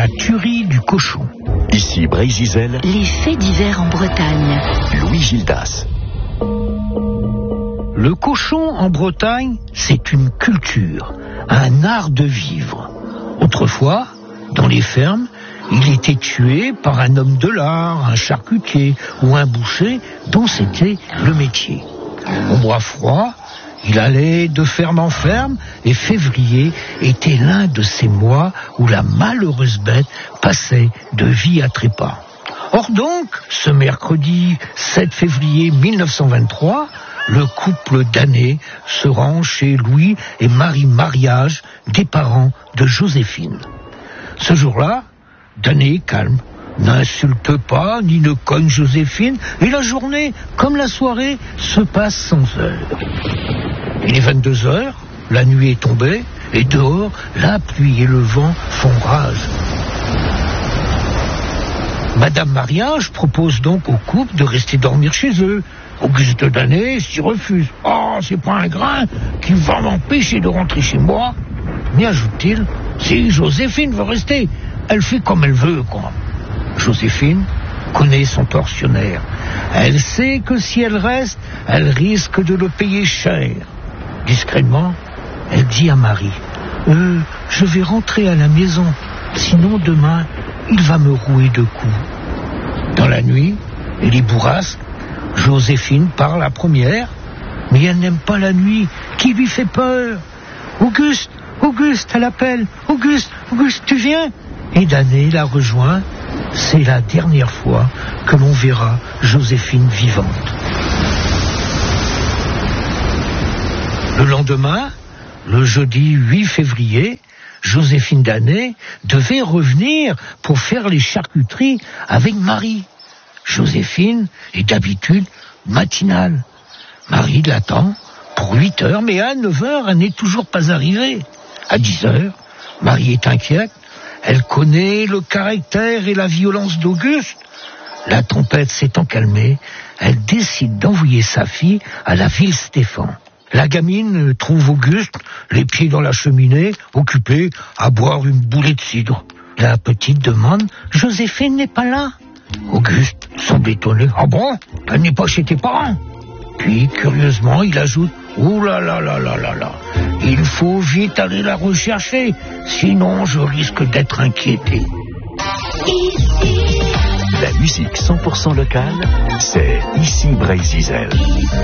La tuerie du cochon. Ici Brésil. Les faits divers en Bretagne. Louis Gildas. Le cochon en Bretagne, c'est une culture, un art de vivre. Autrefois, dans les fermes, il était tué par un homme de l'art, un charcutier ou un boucher dont c'était le métier. Au mois froid, il allait de ferme en ferme et février était l'un de ces mois où la malheureuse bête passait de vie à trépas. Or donc, ce mercredi 7 février 1923, le couple Danet se rend chez Louis et Marie Mariage, des parents de Joséphine. Ce jour-là, Danet calme, n'insulte pas ni ne cogne Joséphine, et la journée, comme la soirée, se passe sans heure. Il est 22 heures, la nuit est tombée, et dehors, la pluie et le vent font rage. Madame Mariage propose donc au couple de rester dormir chez eux. Auguste Danet s'y refuse. « Oh, c'est pas un grain qui va m'empêcher de rentrer chez moi. » Mais ajoute-t-il, si Joséphine veut rester, elle fait comme elle veut, quoi. Joséphine connaît son tortionnaire. Elle sait que si elle reste, elle risque de le payer cher. Discrètement, elle dit à Marie, « Je vais rentrer à la maison, sinon demain, il va me rouer de coups. » Dans la nuit, elle est bourrasque. Joséphine part la première, mais elle n'aime pas la nuit, qui lui fait peur. « Auguste, Auguste, elle appelle. Auguste, Auguste, tu viens ?» Et Danet la rejoint. C'est la dernière fois que l'on verra Joséphine vivante. Le lendemain, le jeudi 8 février, Joséphine Danet devait revenir pour faire les charcuteries avec Marie. Joséphine est d'habitude matinale. Marie l'attend pour 8 heures, mais à 9 heures, elle n'est toujours pas arrivée. À 10 heures, Marie est inquiète. Elle connaît le caractère et la violence d'Auguste. La tempête s'étant calmée, elle décide d'envoyer sa fille à la ville Stéphane. La gamine trouve Auguste, les pieds dans la cheminée, occupé à boire une boulée de cidre. La petite demande, « Joséphine n'est pas là ?» Auguste semble étonné, « Ah bon? Elle n'est pas chez tes parents ?» Puis, curieusement, il ajoute, « Ouh là là là là là là, il faut vite aller la rechercher, sinon je risque d'être inquiété. » La musique 100% locale, c'est Ici Brésil.